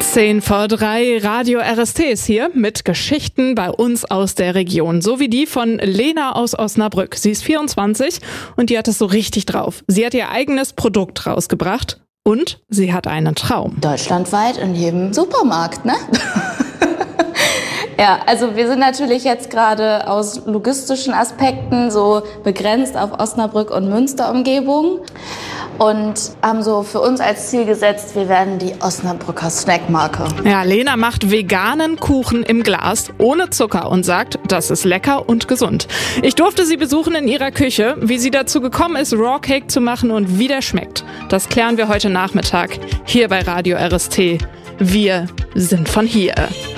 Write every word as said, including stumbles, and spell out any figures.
zehn vor drei, Radio R S T ist hier mit Geschichten bei uns aus der Region. So wie die von Lena aus Osnabrück. Sie ist vierundzwanzig und die hat es so richtig drauf. Sie hat ihr eigenes Produkt rausgebracht und sie hat einen Traum. Deutschlandweit in jedem Supermarkt, ne? Ja, also wir sind natürlich jetzt gerade aus logistischen Aspekten so begrenzt auf Osnabrück und Münster-Umgebung und haben so für uns als Ziel gesetzt, wir werden die Osnabrücker Snackmarke. Ja, Lena macht veganen Kuchen im Glas ohne Zucker und sagt, das ist lecker und gesund. Ich durfte sie besuchen in ihrer Küche, wie sie dazu gekommen ist, Raw Cake zu machen und wie der schmeckt. Das klären wir heute Nachmittag hier bei Radio R S T. Wir sind von hier.